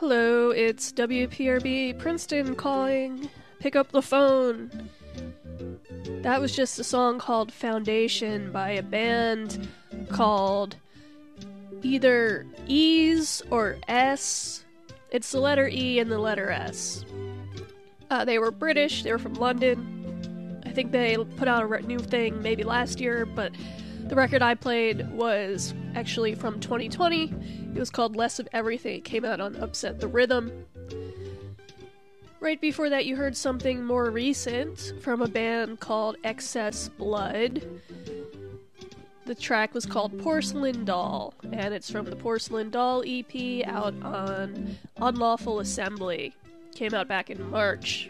Hello, it's WPRB Princeton calling. Pick up the phone. That was just a song called Foundation by a band called either E's or S. It's the letter E and the letter S. They were British, they were from London. I think they put out a new thing maybe last year, but the record I played was actually from 2020. It was called Less of Everything. It came out on Upset the Rhythm. Right before that, you heard something more recent from a band called Excess Blood. The track was called Porcelain Doll, and it's from the Porcelain Doll EP out on Unlawful Assembly. Came out back in March.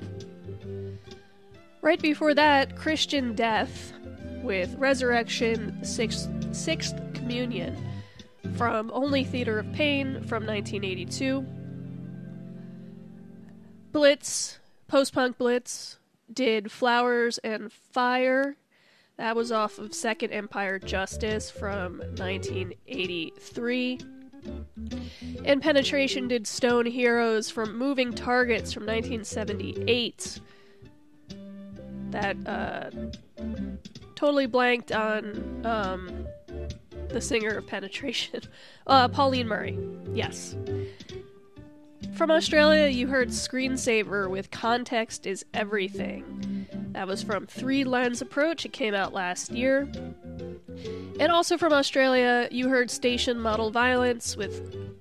Right before that, Christian Death with Resurrection, Sixth Communion from Only Theater of Pain from 1982. Blitz, Post-Punk Blitz, did Flowers and Fire. That was off of Second Empire Justice from 1983. And Penetration did Stone Heroes from Moving Targets from 1978. That, totally blanked on, the singer of Penetration. Pauline Murray. Yes. From Australia, you heard Screensaver with Context is Everything. That was from Three Lens Approach. It came out last year. And also from Australia, you heard Station Model Violence with,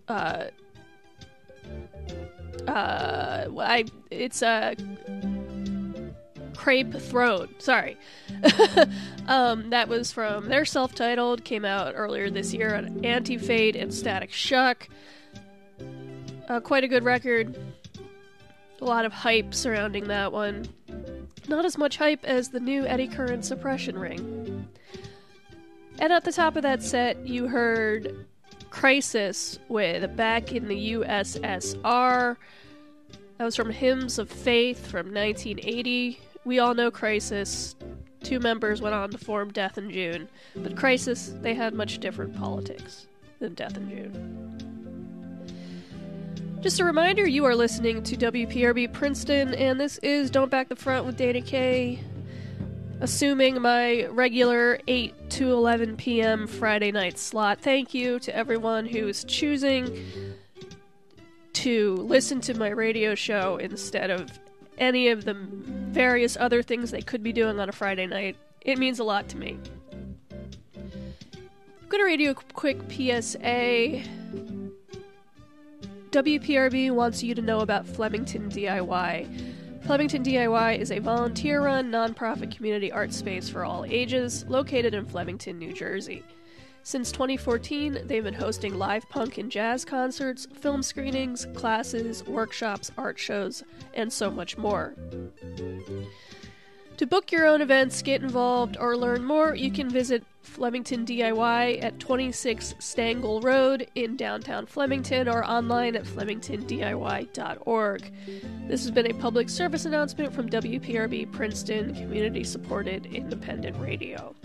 Crepe Throne. Sorry. That was from their self-titled, came out earlier this year on Anti-Fade and Static Shock. Quite a good record. A lot of hype surrounding that one. Not as much hype as the new Eddie Curran Suppression Ring. And at the top of that set, you heard Crisis with Back in the USSR. That was from Hymns of Faith from 1980. We all know Crisis. Two members went on to form Death in June. But Crisis, they had much different politics than Death in June. Just a reminder, you are listening to WPRB Princeton, and this is Don't Back the Front with Dana K. Assuming my regular 8 to 11 p.m. Friday night slot. Thank you to everyone who is choosing to listen to my radio show instead of any of the various other things they could be doing on a Friday night. It means a lot to me. I'm going to read you a quick PSA. WPRB wants you to know about Flemington DIY. Flemington DIY is a volunteer-run, non-profit community art space for all ages, located in Flemington, New Jersey. Since 2014, they've been hosting live punk and jazz concerts, film screenings, classes, workshops, art shows, and so much more. To book your own events, get involved, or learn more, you can visit Flemington DIY at 26 Stangle Road in downtown Flemington or online at flemingtondiy.org. This has been a public service announcement from WPRB Princeton, community-supported independent radio.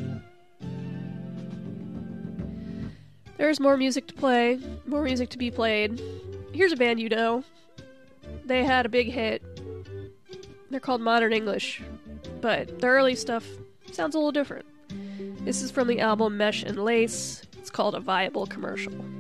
There's more music to play, more music to be played. Here's a band you know. They had a big hit. They're called Modern English, but the early stuff sounds a little different. This is from the album Mesh and Lace. It's called A Viable Commercial.